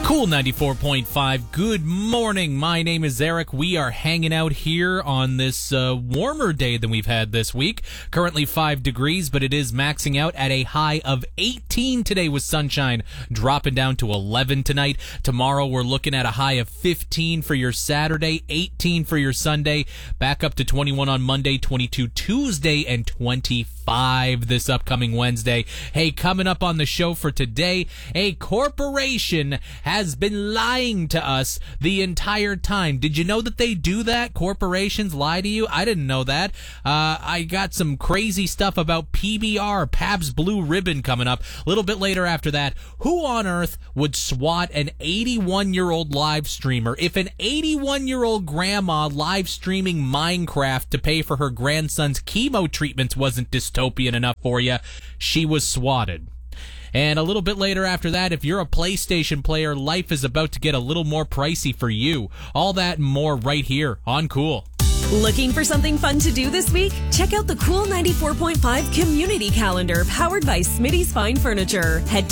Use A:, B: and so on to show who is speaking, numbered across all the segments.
A: Cool 94.5. Good morning. My name is Eric. We are hanging out here on this warmer day than we've had this week. Currently 5 degrees, but it is maxing out at a high of 18 today with sunshine, dropping down to 11 tonight. Tomorrow we're looking at a high of 15 for your Saturday, 18 for your Sunday, back up to 21 on Monday, 22 Tuesday, and 25 this upcoming Wednesday. Hey, coming up on the show for today, a corporation has been lying to us the entire time. Did you know that they do that? Corporations lie to you? I didn't know that. I got some crazy stuff about PBR, Pabst Blue Ribbon, coming up. A little bit later after that, who on earth would swat an 81-year-old live streamer? If an 81-year-old grandma live streaming Minecraft to pay for her grandson's chemo treatments wasn't dystopian enough for you, she was swatted. And a little bit later after that, if you're a PlayStation player, life is about to get a little more pricey for you. All that and more right here on Cool.
B: Looking for something fun to do this week? Check out the Cool 94.5 Community Calendar powered by Smitty's Fine Furniture. Head to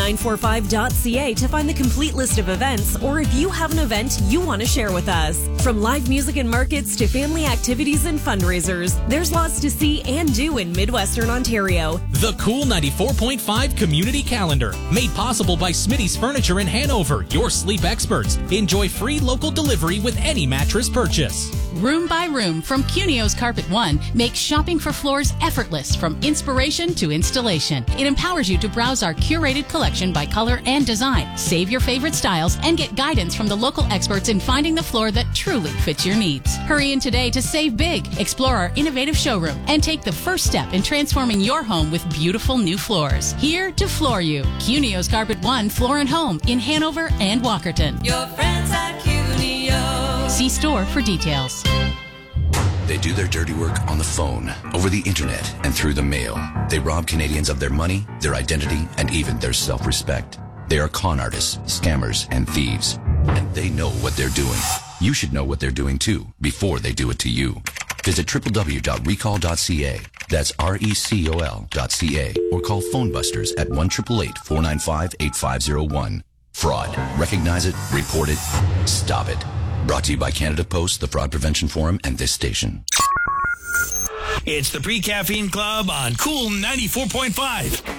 B: cool945.ca to find the complete list of events, or if you have an event you want to share with us. From live music and markets to family activities and fundraisers, there's lots to see and do in Midwestern Ontario.
A: The Cool 94.5 Community Calendar, made possible by Smitty's Furniture in Hanover, your sleep experts. Enjoy free local delivery with any mattress purchase.
C: Room by Room from Cunio's Carpet One makes shopping for floors effortless from inspiration to installation. It empowers you to browse our curated collection by color and design, save your favorite styles, and get guidance from the local experts in finding the floor that truly fits your needs. Hurry in today to save big, explore our innovative showroom, and take the first step in transforming your home with beautiful new floors. Here to floor you. Cunio's Carpet One Floor and Home in Hanover and Walkerton.
D: Your friends at Cunio.
C: See store for details.
E: They do their dirty work on the phone, over the internet, and through the mail. They rob Canadians of their money, their identity, and even their self-respect. They are con artists, scammers, and thieves. And they know what they're doing. You should know what they're doing too, before they do it to you. Visit www.recall.ca. That's recol.ca. Or call Phonebusters at 1-888-495-8501. Fraud. Recognize it, report it, stop it. Brought to you by Canada Post, the Fraud Prevention Forum, and this station.
F: It's the Pre-Caffeine Club on Cool 94.5.